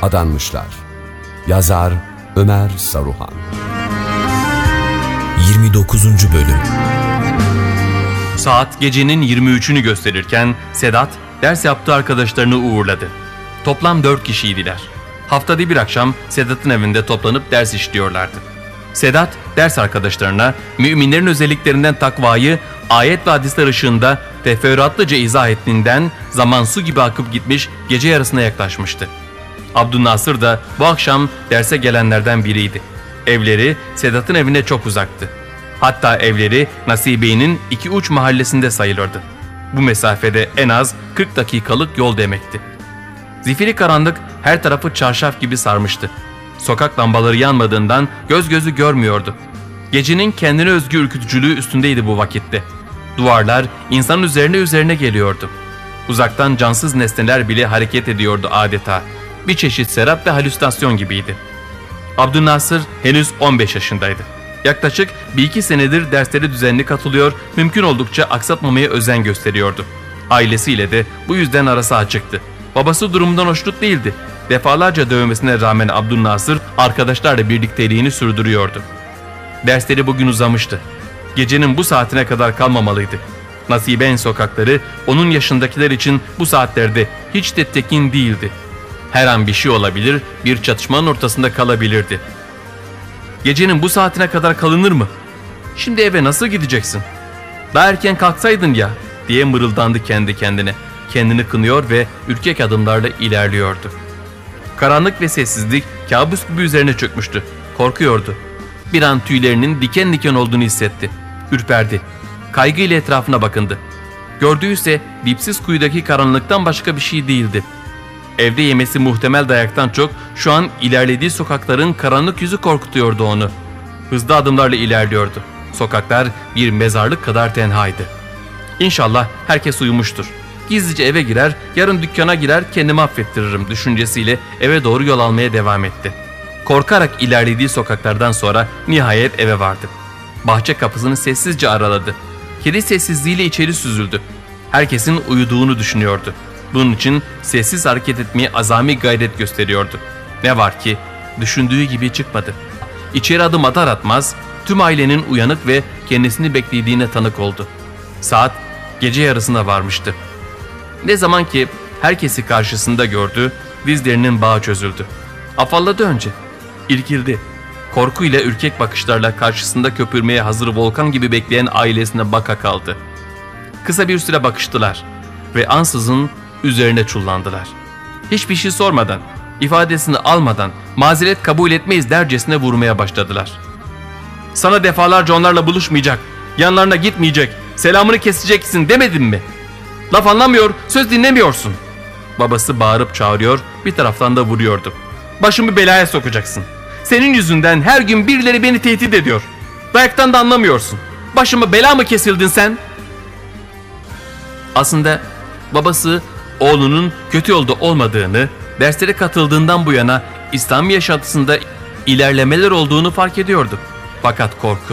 adanmışlar. Yazar Ömer Saruhan. 29. Bölüm. Saat gecenin 23'ünü gösterirken Sedat ders yaptığı arkadaşlarını uğurladı. Toplam 4 kişiydiler. Haftada bir akşam Sedat'ın evinde toplanıp ders işliyorlardı. Sedat ders arkadaşlarına müminlerin özelliklerinden takvayı ayet ve hadisler ışığında teferruatlıca izah ettiğinden zaman su gibi akıp gitmiş, gece yarısına yaklaşmıştı. Abdülnasır da bu akşam derse gelenlerden biriydi. Evleri Sedat'ın evine çok uzaktı. Hatta evleri Nasibe'nin 2 uç mahallesinde sayılırdı. Bu mesafede en az 40 dakikalık yol demekti. Zifiri karanlık her tarafı çarşaf gibi sarmıştı. Sokak lambaları yanmadığından göz gözü görmüyordu. Gecenin kendine özgü ürkütücülüğü üstündeydi bu vakitte. Duvarlar insanın üzerine geliyordu. Uzaktan cansız nesneler bile hareket ediyordu adeta. Bir çeşit serap ve halüsinasyon gibiydi. Abdülnasır henüz 15 yaşındaydı. Yaklaşık 1-2 senedir derslere düzenli katılıyor, mümkün oldukça aksatmamaya özen gösteriyordu. Ailesiyle de bu yüzden arası açıktı. Babası durumundan hoşnut değildi. Defalarca dövmesine rağmen Abdülnasır arkadaşlarla birlikteliğini sürdürüyordu. Dersleri bugün uzamıştı. Gecenin bu saatine kadar kalmamalıydı. Nasibe'nin sokakları onun yaşındakiler için bu saatlerde hiç de tekin değildi. Her an bir şey olabilir, bir çatışmanın ortasında kalabilirdi. Gecenin bu saatine kadar kalınır mı? Şimdi eve nasıl gideceksin? Daha erken kalksaydın ya, diye mırıldandı kendi kendine. Kendini kınıyor ve ürkek adımlarla ilerliyordu. Karanlık ve sessizlik kabus gibi üzerine çökmüştü. Korkuyordu. Bir an tüylerinin diken diken olduğunu hissetti. Ürperdi. Kaygıyla etrafına bakındı. Gördüğü ise dipsiz kuyudaki karanlıktan başka bir şey değildi. Evde yemesi muhtemel dayaktan çok şu an ilerlediği sokakların karanlık yüzü korkutuyordu onu. Hızlı adımlarla ilerliyordu. Sokaklar bir mezarlık kadar tenhaydı. İnşallah herkes uyumuştur. Gizlice eve girer, yarın dükkana girer, kendimi affettiririm düşüncesiyle eve doğru yol almaya devam etti. Korkarak ilerlediği sokaklardan sonra nihayet eve vardı. Bahçe kapısını sessizce araladı. Kedi sessizliğiyle içeri süzüldü. Herkesin uyuduğunu düşünüyordu. Bunun için sessiz hareket etmeye azami gayret gösteriyordu. Ne var ki düşündüğü gibi çıkmadı. İçeri adım atar atmaz tüm ailenin uyanık ve kendisini beklediğine tanık oldu. Saat gece yarısına varmıştı. Ne zaman ki herkesi karşısında gördü, dizlerinin bağı çözüldü. Afalladı önce. İrkildi. Korkuyla ürkek bakışlarla karşısında köpürmeye hazır volkan gibi bekleyen ailesine baka kaldı. Kısa bir süre bakıştılar ve ansızın üzerine çullandılar. Hiçbir şey sormadan, ifadesini almadan mazeret kabul etmeyiz dercesine vurmaya başladılar. Sana defalarca onlarla buluşmayacak, yanlarına gitmeyecek, selamını keseceksin demedim mi? Laf anlamıyor, söz dinlemiyorsun. Babası bağırıp çağırıyor, bir taraftan da vuruyordu. Başımı belaya sokacaksın. Senin yüzünden her gün birileri beni tehdit ediyor. Dayaktan da anlamıyorsun. Başıma bela mı kesildin sen? Aslında babası oğlunun kötü yolda olmadığını, derslere katıldığından bu yana İslam yaşantısında ilerlemeler olduğunu fark ediyordu. Fakat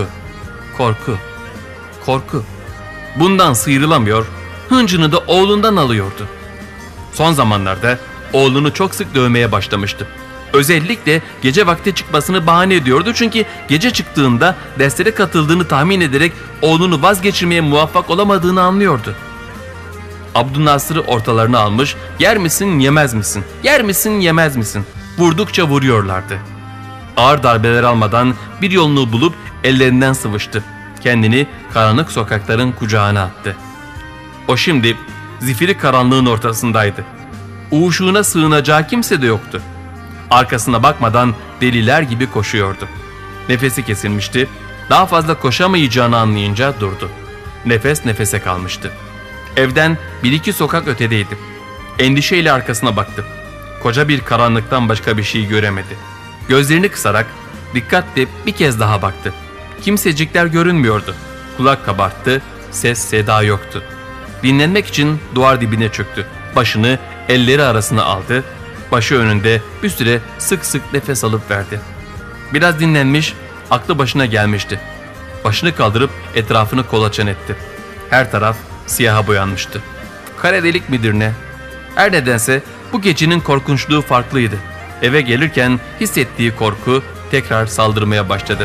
korku. Bundan sıyrılamıyor, hıncını da oğlundan alıyordu. Son zamanlarda oğlunu çok sık dövmeye başlamıştı. Özellikle gece vakti çıkmasını bahane ediyordu çünkü gece çıktığında derslere katıldığını tahmin ederek oğlunu vazgeçirmeye muvaffak olamadığını anlıyordu. Abdülnasır'ı ortalarına almış, yer misin yemez misin, yer misin yemez misin vurdukça vuruyorlardı. Ağır darbeler almadan bir yolunu bulup ellerinden sıvıştı. Kendini karanlık sokakların kucağına attı. O şimdi zifiri karanlığın ortasındaydı. Uğuşuğuna sığınacağı kimse de yoktu. Arkasına bakmadan deliler gibi koşuyordu. Nefesi kesilmişti. Daha fazla koşamayacağını anlayınca durdu. Nefes nefese kalmıştı. Evden 1-2 sokak ötedeydi. Endişeyle arkasına baktı. Koca bir karanlıktan başka bir şey göremedi. Gözlerini kısarak dikkatle bir kez daha baktı. Kimsecikler görünmüyordu. Kulak kabarttı, ses seda yoktu. Dinlenmek için duvar dibine çöktü. Başını elleri arasına aldı. Başı önünde bir süre sık sık nefes alıp verdi. Biraz dinlenmiş, aklı başına gelmişti. Başını kaldırıp etrafını kolaçan etti. Her taraf siyaha boyanmıştı. Kara delik midir ne? Her nedense bu gecenin korkunçluğu farklıydı. eve gelirken hissettiği korku tekrar saldırmaya başladı.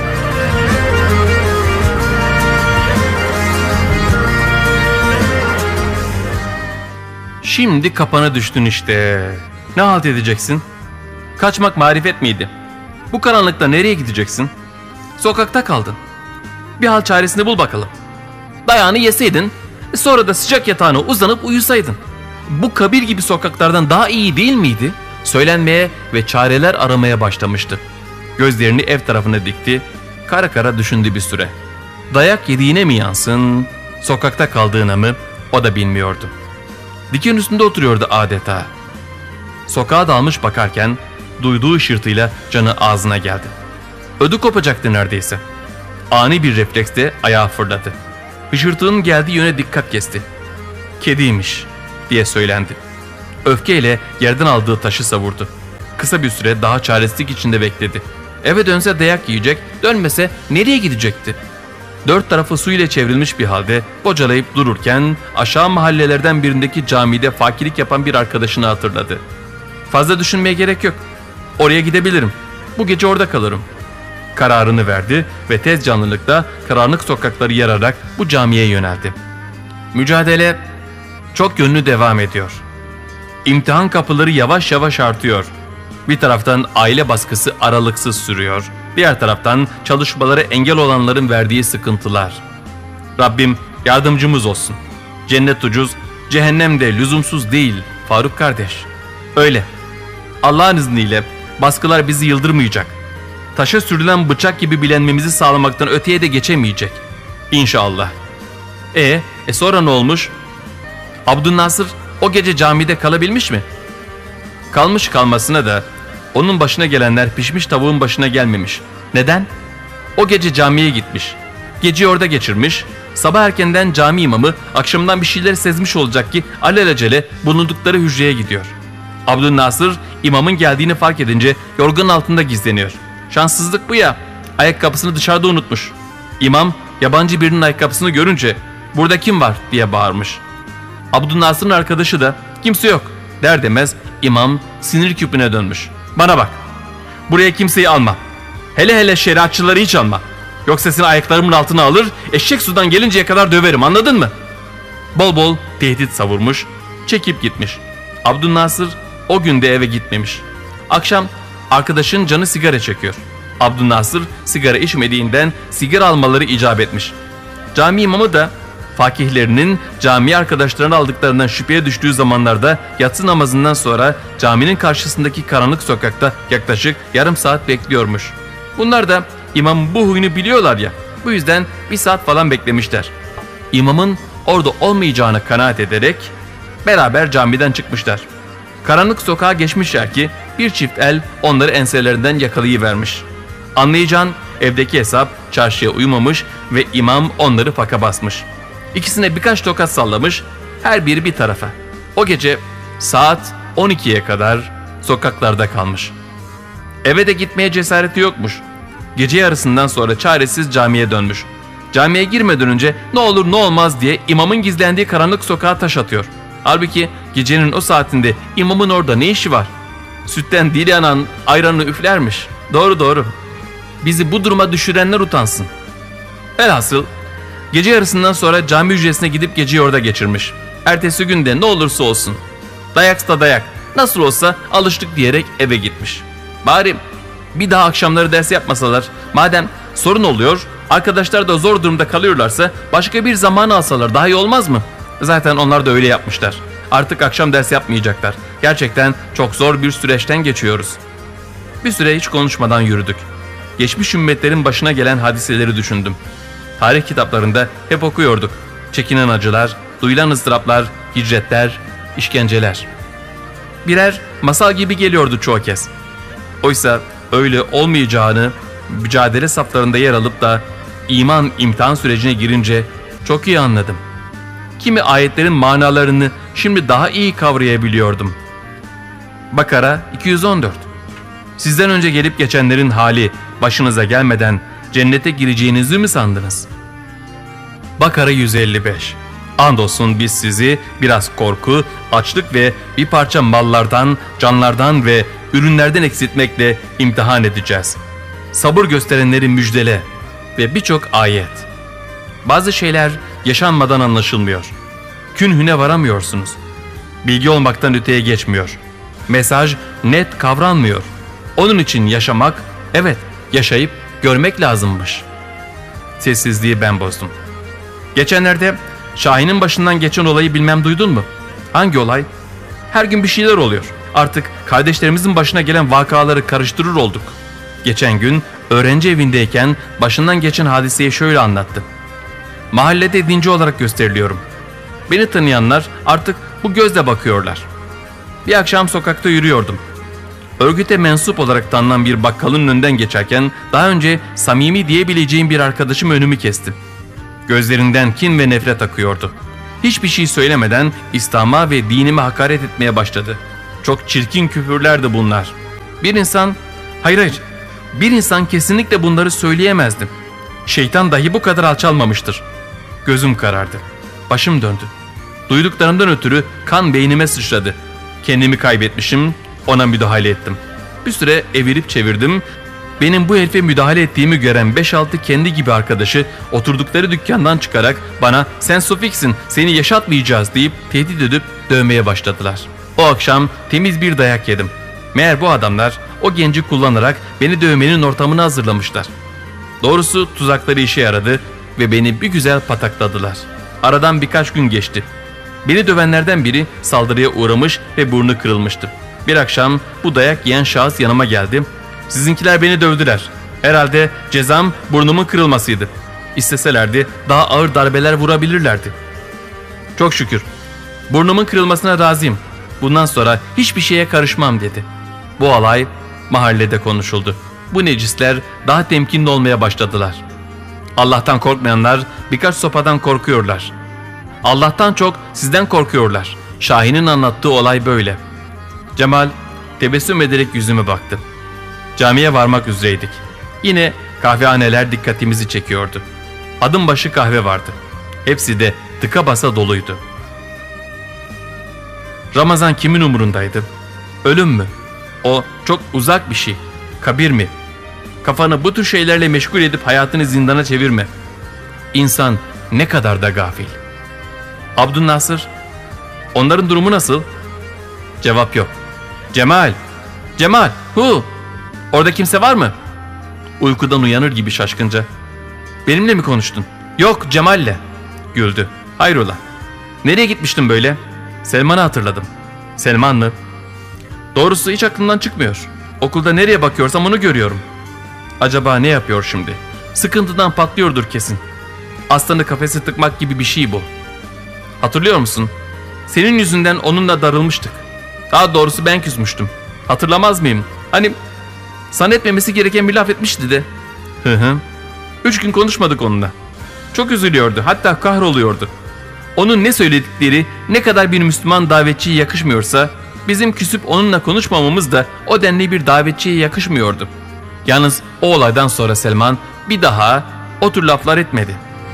Şimdi kapana düştün işte. Ne halt edeceksin? Kaçmak marifet miydi? Bu karanlıkta nereye gideceksin? Sokakta kaldın. Bir hal çaresini bul bakalım. Dayağını yeseydin, sonra da sıcak yatağına uzanıp uyusaydın. Bu kabir gibi sokaklardan daha iyi değil miydi? Söylenmeye ve çareler aramaya başlamıştı. Gözlerini ev tarafına dikti, kara kara düşündü bir süre. Dayak yediğine mi yansın, sokakta kaldığına mı, o da bilmiyordu. Diken üstünde oturuyordu adeta. Sokağa dalmış bakarken duyduğu ışırtıyla canı ağzına geldi. Ödü kopacaktı neredeyse. Ani bir refleksle ayağa fırladı. Hışırtının geldiği yöne dikkat kesti. Kediymiş diye söylendi. Öfkeyle yerden aldığı taşı savurdu. Kısa bir süre daha çaresizlik içinde bekledi. Eve dönse dayak yiyecek, dönmese nereye gidecekti? Dört tarafı su ile çevrilmiş bir halde bocalayıp dururken aşağı mahallelerden birindeki camide fakirlik yapan bir arkadaşını hatırladı. Fazla düşünmeye gerek yok. Oraya gidebilirim. Bu gece orada kalırım. Kararını verdi ve tez canlılıkta karanlık sokakları yararak bu camiye yöneldi. Mücadele çok yönlü devam ediyor. İmtihan kapıları yavaş yavaş artıyor. Bir taraftan aile baskısı aralıksız sürüyor. Diğer taraftan çalışmalara engel olanların verdiği sıkıntılar. Rabbim yardımcımız olsun. Cennet ucuz, cehennem de lüzumsuz değil Faruk kardeş. Öyle. Allah'ın izniyle baskılar bizi yıldırmayacak. Taşa sürülen bıçak gibi bilenmemizi sağlamaktan öteye de geçemeyecek. İnşallah. Sonra ne olmuş? Abdülnasır o gece camide kalabilmiş mi? Kalmış kalmasına da onun başına gelenler pişmiş tavuğun başına gelmemiş. Neden? O gece camiye gitmiş. Geceyi orada geçirmiş. Sabah erkenden cami imamı akşamdan bir şeyler sezmiş olacak ki alelacele bulundukları hücreye gidiyor. Abdülnasır imamın geldiğini fark edince yorganın altında gizleniyor. Şanssızlık bu ya. Ayakkabısını dışarıda unutmuş. İmam yabancı birinin ayakkabısını görünce "Burada kim var?" diye bağırmış. Abdülnasır'ın arkadaşı da "Kimse yok" der demez imam sinir küpüne dönmüş. "Bana bak. Buraya kimseyi alma. Hele hele şeriatçıları hiç alma. Yoksa seni ayaklarımın altına alır, eşek sudan gelinceye kadar döverim, anladın mı?" Bol bol tehdit savurmuş, çekip gitmiş. Abdülnasır o gün de eve gitmemiş. Akşam arkadaşın canı sigara çekiyor. Abdülnasır sigara içmediğinden sigara almaları icap etmiş. Cami imamı da fakihlerinin cami arkadaşlarını aldıklarından şüpheye düştüğü zamanlarda yatsı namazından sonra caminin karşısındaki karanlık sokakta yaklaşık yarım saat bekliyormuş. Bunlar da imamın bu huyunu biliyorlar ya, bu yüzden bir saat falan beklemişler. İmamın orada olmayacağını kanaat ederek beraber camiden çıkmışlar. Karanlık sokağa geçmişler ki bir çift el onları enselerinden yakalayıvermiş. Anlayacağın evdeki hesap çarşıya uymamış ve imam onları faka basmış. İkisine birkaç tokat sallamış, her biri bir tarafa. O gece saat 12'ye kadar sokaklarda kalmış. Eve de gitmeye cesareti yokmuş. Gece yarısından sonra çaresiz camiye dönmüş. Camiye girmeden önce ne olur ne olmaz diye imamın gizlendiği karanlık sokağa taş atıyor. Halbuki gecenin o saatinde imamın orada ne işi var? Sütten dili yanan ayranı üflermiş. Doğru. Bizi bu duruma düşürenler utansın. Velhasıl gece yarısından sonra cami hücresine gidip geceyi orada geçirmiş. Ertesi günde ne olursa olsun, dayaksa dayak, nasıl olsa alıştık diyerek eve gitmiş. Bari bir daha akşamları ders yapmasalar, madem sorun oluyor, arkadaşlar da zor durumda kalıyorlarsa başka bir zaman alsalar daha iyi olmaz mı? Zaten onlar da öyle yapmışlar. Artık akşam ders yapmayacaklar. Gerçekten çok zor bir süreçten geçiyoruz. Bir süre hiç konuşmadan yürüdük. Geçmiş ümmetlerin başına gelen hadiseleri düşündüm. Tarih kitaplarında hep okuyorduk. Çekinen acılar, duyulan ızdıraplar, hicretler, işkenceler. Birer masal gibi geliyordu çoğu kez. Oysa öyle olmayacağını mücadele saflarında yer alıp da iman imtihan sürecine girince çok iyi anladım. Kimi ayetlerin manalarını şimdi daha iyi kavrayabiliyordum. Bakara 214. Sizden önce gelip geçenlerin hali başınıza gelmeden cennete gireceğinizi mi sandınız? Bakara 155. Andolsun biz sizi biraz korku, açlık ve bir parça mallardan, canlardan ve ürünlerden eksiltmekle imtihan edeceğiz. Sabır gösterenleri müjdele ve birçok ayet. Bazı şeyler yaşanmadan anlaşılmıyor. Künhüne varamıyorsunuz. Bilgi olmaktan öteye geçmiyor. Mesaj net kavranmıyor. Onun için yaşamak, evet yaşayıp görmek lazımmış. Sessizliği ben bozdum. Geçenlerde Şahin'in başından geçen olayı bilmem duydun mu? Hangi olay? Her gün bir şeyler oluyor. Artık kardeşlerimizin başına gelen vakaları karıştırır olduk. Geçen gün öğrenci evindeyken başından geçen hadiseyi şöyle anlattı. Mahallede dinci olarak gösteriliyorum. Beni tanıyanlar artık bu gözle bakıyorlar. Bir akşam sokakta yürüyordum. Örgüte mensup olarak tanınan bir bakkalın önünden geçerken daha önce samimi diyebileceğim bir arkadaşım önümü kesti. Gözlerinden kin ve nefret akıyordu. Hiçbir şey söylemeden İslam'a ve dinime hakaret etmeye başladı. Çok çirkin küfürlerdi bunlar. Bir insan kesinlikle bunları söyleyemezdi. Şeytan dahi bu kadar alçalmamıştır. Gözüm karardı. Başım döndü. Duyduklarımdan ötürü kan beynime sıçradı. Kendimi kaybetmişim, ona müdahale ettim. Bir süre evirip çevirdim. Benim bu herife müdahale ettiğimi gören 5-6 kendi gibi arkadaşı oturdukları dükkandan çıkarak bana "Sen Sufiksin, seni yaşatmayacağız" deyip tehdit edip dövmeye başladılar. O akşam temiz bir dayak yedim. Meğer bu adamlar o genci kullanarak beni dövmenin ortamını hazırlamışlar. Doğrusu tuzakları işe yaradı ve beni bir güzel patakladılar. Aradan birkaç gün geçti. Beni dövenlerden biri saldırıya uğramış ve burnu kırılmıştı. Bir akşam bu dayak yiyen şahıs yanıma geldi. "Sizinkiler beni dövdüler. Herhalde cezam burnumun kırılmasıydı. İsteselerdi daha ağır darbeler vurabilirlerdi. Çok şükür. Burnumun kırılmasına razıyım. Bundan sonra hiçbir şeye karışmam" dedi. Bu olay mahallede konuşuldu. Bu necisler daha temkinli olmaya başladılar. Allah'tan korkmayanlar birkaç sopadan korkuyorlar. Allah'tan çok sizden korkuyorlar. Şahin'in anlattığı olay böyle. Cemal tebessüm ederek yüzüme baktı. Camiye varmak üzereydik. Yine kahvehaneler dikkatimizi çekiyordu. Adım başı kahve vardı. Hepsi de tıka basa doluydu. Ramazan kimin umurundaydı? Ölüm mü? O çok uzak bir şey. Kabir mi? Kafanı bu tür şeylerle meşgul edip hayatını zindana çevirme. İnsan ne kadar da gafil. Abdülnasır, onların durumu nasıl? Cevap yok. Cemal, orada kimse var mı? Uykudan uyanır gibi şaşkınca. Benimle mi konuştun? Yok, Cemal'le. Güldü. Hayrola? Nereye gitmiştin böyle? Selman'ı hatırladım. Selman mı? Doğrusu hiç aklımdan çıkmıyor. Okulda nereye bakıyorsam onu görüyorum. Acaba ne yapıyor şimdi? Sıkıntıdan patlıyordur kesin. Aslanı kafese tıkmak gibi bir şey bu. Hatırlıyor musun? Senin yüzünden onunla darılmıştık. Daha doğrusu ben küsmüştüm. Hatırlamaz mıyım? Hani sana etmemesi gereken bir laf etmişti de. 3 gün konuşmadık onunla. Çok üzülüyordu, hatta kahroluyordu. Onun ne söyledikleri ne kadar bir Müslüman davetçiye yakışmıyorsa bizim küsüp onunla konuşmamamız da o denli bir davetçiye yakışmıyordu. Yalnız o olaydan sonra Selman bir daha o tür laflar etmedi.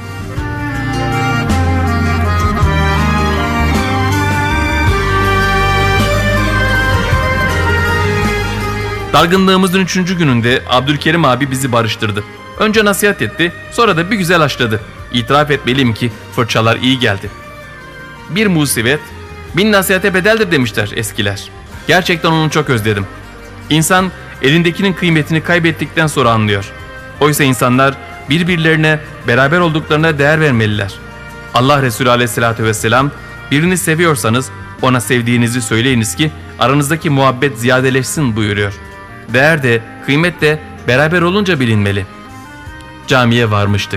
Dargınlığımızın 3. gününde Abdülkerim abi bizi barıştırdı. Önce nasihat etti, sonra da bir güzel haşladı. İtiraf etmeliyim ki fırçalar iyi geldi. Bir musibet 1000 nasihate bedeldir demişler eskiler. Gerçekten onu çok özledim. İnsan elindekinin kıymetini kaybettikten sonra anlıyor. Oysa insanlar birbirlerine beraber olduklarına değer vermeliler. Allah Resulü Aleyhisselatü Vesselam, birini seviyorsanız ona sevdiğinizi söyleyiniz ki aranızdaki muhabbet ziyadeleşsin buyuruyor. Değer de kıymet de beraber olunca bilinmeli. Camiye varmıştık.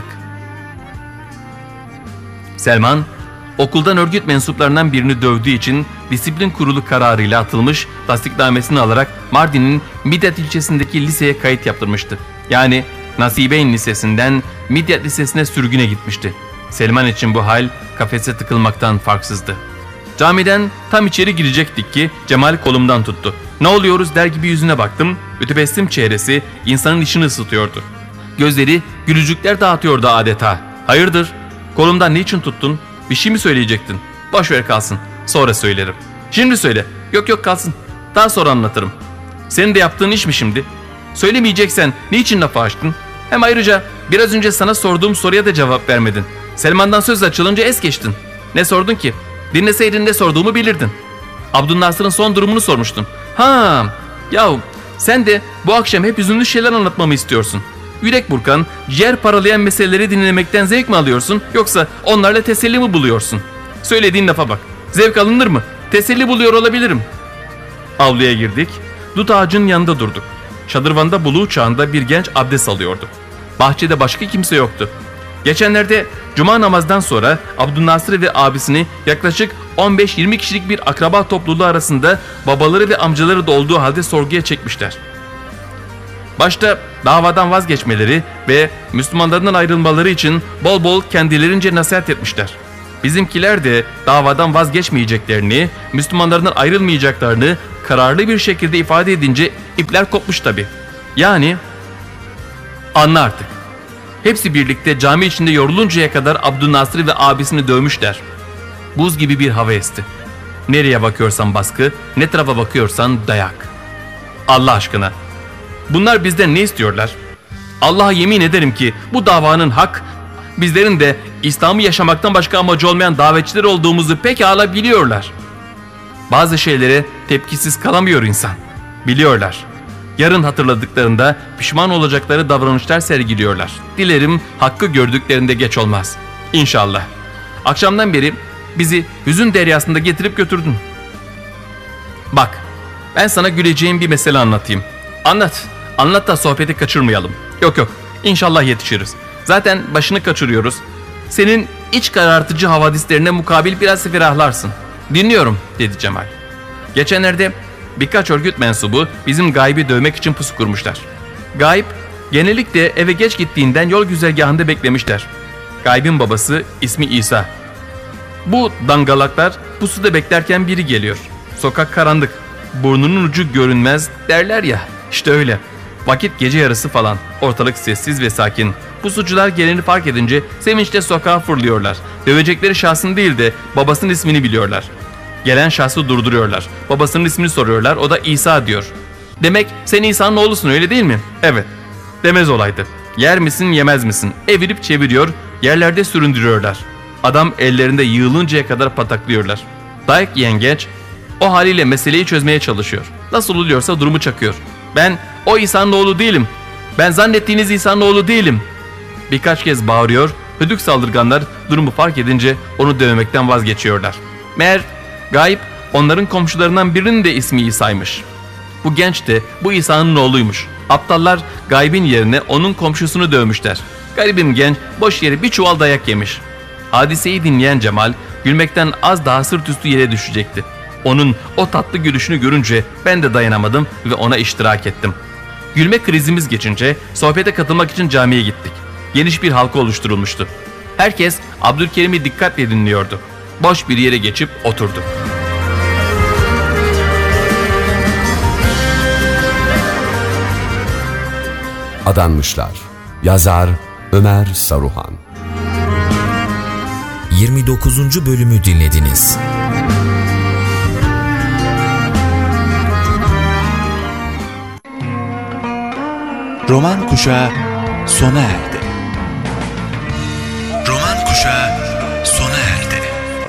Selman, okuldan örgüt mensuplarından birini dövdüğü için disiplin kurulu kararıyla atılmış, tasdiknamesini alarak Mardin'in Midyat ilçesindeki liseye kayıt yaptırmıştı. Yani Nasibeyn Lisesi'nden Midyat Lisesi'ne sürgüne gitmişti. Selman için bu hal kafese tıkılmaktan farksızdı. Camiden tam içeri girecektik ki Cemal kolumdan tuttu. Ne oluyoruz der gibi yüzüne baktım. Mütebessim çehresi insanın içini ısıtıyordu. Gözleri gülücükler dağıtıyordu adeta. Hayırdır? Kolumdan niçin tuttun? Bir şey mi söyleyecektin? Boş ver kalsın. Sonra söylerim. Şimdi söyle. Yok kalsın. Daha sonra anlatırım. Senin de yaptığın iş mi şimdi? Söylemeyeceksen niçin lafı açtın? Hem ayrıca biraz önce sana sorduğum soruya da cevap vermedin. Selman'dan söz açılınca es geçtin. Ne sordun ki? Dinleseydin ne sorduğumu bilirdin. Abdülnasır'ın son durumunu sormuştun. Yahu sen de bu akşam hep hüzünlü şeyler anlatmamı istiyorsun. Yürek burkan, ciğer paralayan meseleleri dinlemekten zevk mi alıyorsun, yoksa onlarla teselli mi buluyorsun? Söylediğin lafa bak. Zevk alınır mı? Teselli buluyor olabilirim. Avluya girdik. Dut ağacının yanında durduk. Şadırvanda buluğ çağında bir genç abdest alıyordu. Bahçede başka kimse yoktu. Geçenlerde cuma namazdan sonra Abdülnasır ve abisini yaklaşık 15-20 kişilik bir akraba topluluğu arasında babaları ve amcaları da olduğu halde sorguya çekmişler. Başta davadan vazgeçmeleri ve Müslümanlardan ayrılmaları için bol bol kendilerince nasihat etmişler. Bizimkiler de davadan vazgeçmeyeceklerini, Müslümanlardan ayrılmayacaklarını kararlı bir şekilde ifade edince ipler kopmuş tabii. Yani anla artık. Hepsi birlikte cami içinde yoruluncaya kadar Abdülnasır'ı ve abisini dövmüşler. Buz gibi bir hava esti. Nereye bakıyorsan baskı, ne tarafa bakıyorsan dayak. Allah aşkına. Bunlar bizden ne istiyorlar? Allah'a yemin ederim ki bu davanın hak, bizlerin de İslam'ı yaşamaktan başka amacı olmayan davetçiler olduğumuzu pekala biliyorlar. Bazı şeylere tepkisiz kalamıyor insan. Biliyorlar. Yarın hatırladıklarında pişman olacakları davranışlar sergiliyorlar. Dilerim hakkı gördüklerinde geç olmaz. İnşallah. Akşamdan beri bizi hüzün deryasında getirip götürdün. Bak, ben sana güleceğim bir mesele anlatayım. Anlat. Anlat da sohbeti kaçırmayalım. Yok. İnşallah yetişiriz. Zaten başını kaçırıyoruz. Senin iç karartıcı havadislerine mukabil biraz ferahlarsın. Dinliyorum, dedi Cemal. Geçenlerde birkaç örgüt mensubu bizim Gayb'i dövmek için pusu kurmuşlar. Gayb genellikle eve geç gittiğinden yol güzergahında beklemişler. Gayb'in babası ismi İsa. Bu dangalaklar pusuda beklerken biri geliyor. Sokak karanlık, burnunun ucu görünmez derler ya, işte öyle. Vakit gece yarısı falan, ortalık sessiz ve sakin. Pusucular geleni fark edince sevinçle sokağa fırlıyorlar. Dövecekleri şahsın değil de babasının ismini biliyorlar. Gelen şahsı durduruyorlar. Babasının ismini soruyorlar, o da İsa diyor. Demek sen İsa'nın oğlusun, öyle değil mi? Evet. Demez olaydı. Yer misin yemez misin? Evirip çeviriyor, yerlerde süründürüyorlar. Adam ellerinde yığılıncaya kadar pataklıyorlar. Dayak yiyen genç o haliyle meseleyi çözmeye çalışıyor. Nasıl oluyorsa durumu çakıyor. Ben o İsa'nın oğlu değilim. Ben zannettiğiniz İsa'nın oğlu değilim. Birkaç kez bağırıyor, hödük saldırganlar durumu fark edince onu dövmekten vazgeçiyorlar. Meğer Gayb onların komşularından birinin de ismi İsa'ymış. Bu genç de bu İsa'nın oğluymuş. Aptallar Gayb'in yerine onun komşusunu dövmüşler. Garibim genç boş yere bir çuval dayak yemiş. Hadiseyi dinleyen Cemal gülmekten az daha sırt üstü yere düşecekti. Onun o tatlı gülüşünü görünce ben de dayanamadım ve ona iştirak ettim. Gülme krizimiz geçince sohbete katılmak için camiye gittik. Geniş bir halka oluşturulmuştu. Herkes Abdülkerim'i dikkatle dinliyordu. Boş bir yere geçip oturdu. Adanmışlar. Yazar Ömer Saruhan. 29. bölümü dinlediniz. Roman Kuşağı sona erdi.